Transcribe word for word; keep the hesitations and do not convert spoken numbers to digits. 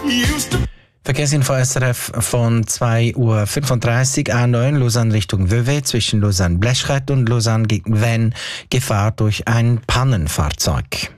Verkehrsinfo S R F von zwei Uhr fünfunddreißig A neun Lausanne Richtung Vevey zwischen Lausanne-Bleschret und Lausanne gegen Vennes Gefahr durch ein Pannenfahrzeug.